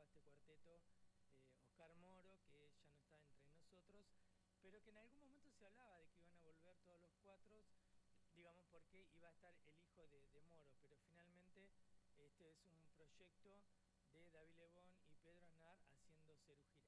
integraba este cuarteto Oscar Moro, que ya no está entre nosotros, pero que en algún momento se hablaba de que iban a volver todos los cuatro, digamos porque iba a estar el hijo de Moro, pero finalmente este es un proyecto de David Lebón y Pedro Aznar haciendo Cerugil.